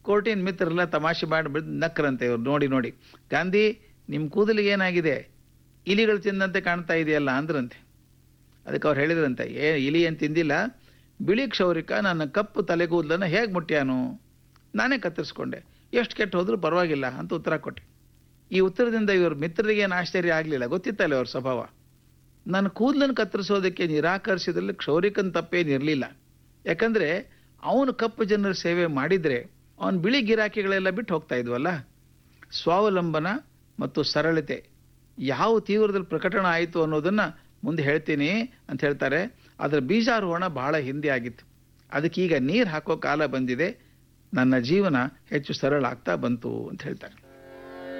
ಕೋರ್ಟಿನ ಮಿತ್ರರೆಲ್ಲ ತಮಾಷೆ ಮಾಡಿಬಿಟ್ಟು ನಕ್ರಂತೆ ಇವ್ರು ನೋಡಿ ನೋಡಿ. ಗಾಂಧಿ, ನಿಮ್ಮ ಕೂದಲಿಗೆ ಏನಾಗಿದೆ, ಇಲಿಗಳು ತಿಂದಂತೆ ಕಾಣ್ತಾ ಇದೆಯಲ್ಲ ಅಂದ್ರಂತೆ. ಅದಕ್ಕೆ ಅವ್ರು ಹೇಳಿದ್ರಂತೆ, ಇಲಿ ಏನು ತಿಂದಿಲ್ಲ, ಬಿಳಿ ಕ್ಷೌರಿಕ ನನ್ನ ಕಪ್ಪು ತಲೆಗೂದಲನ್ನು ಹೇಗೆ ಮುಟ್ಟ್ಯಾನು, ನಾನೇ ಕತ್ತರಿಸ್ಕೊಂಡೆ, ಎಷ್ಟು ಕೆಟ್ಟು ಹೋದ್ರೂ ಪರವಾಗಿಲ್ಲ ಅಂತ ಉತ್ತರ ಕೊಟ್ಟೆ. ಈ ಉತ್ತರದಿಂದ ಇವ್ರ ಮಿತ್ರರಿಗೆ ಏನು ಆಶ್ಚರ್ಯ ಆಗಲಿಲ್ಲ, ಗೊತ್ತಿತ್ತಲ್ಲ ಅವ್ರ ಸ್ವಭಾವ. ನನ್ನ ಕೂದಲನ್ನು ಕತ್ತರಿಸೋದಕ್ಕೆ ನಿರಾಕರಿಸಿದ್ರಲ್ಲಿ ಕ್ಷೌರಿಕನ ತಪ್ಪೇನಿರಲಿಲ್ಲ. ಯಾಕಂದರೆ ಅವನು ಕಪ್ಪು ಜನರ ಸೇವೆ ಮಾಡಿದರೆ ಅವನು ಬಿಳಿ ಗಿರಾಕಿಗಳೆಲ್ಲ ಬಿಟ್ಟು ಹೋಗ್ತಾ ಇದ್ವಲ್ಲ. ಸ್ವಾವಲಂಬನ ಮತ್ತು ಸರಳತೆ ಯಾವ ತೀವ್ರದಲ್ಲಿ ಪ್ರಕಟಣ ಆಯಿತು ಅನ್ನೋದನ್ನು ಮುಂದೆ ಹೇಳ್ತೀನಿ ಅಂತ ಹೇಳ್ತಾರೆ. ಅದರ ಬೀಜಾರೋಹಣ ಬಹಳ ಹಿಂದೆ ಆಗಿತ್ತು. ಅದಕ್ಕೀಗ ನೀರು ಹಾಕೋ ಕಾಲ ಬಂದಿದೆ, ನನ್ನ ಜೀವನ ಹೆಚ್ಚು ಸರಳ ಆಗ್ತಾ ಬಂತು ಅಂತ ಹೇಳ್ತಾರೆ.